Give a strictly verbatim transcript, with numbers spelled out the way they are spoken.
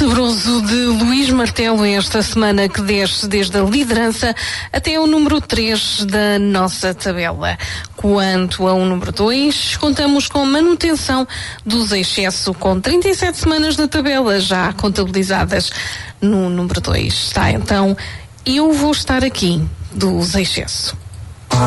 tenebroso de Luís Martelo esta semana, que desce desde a liderança até o número três da nossa tabela. Quanto ao número dois, contamos com manutenção do Zé Excesso, com trinta e sete semanas na tabela já contabilizadas. No número dois está então Eu Vou Estar Aqui, do Zé Excesso.